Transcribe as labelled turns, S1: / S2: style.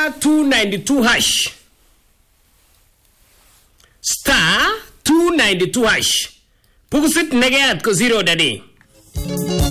S1: star 292 hash. Star 292 hash. Pukusit negeat ko 0 dadi.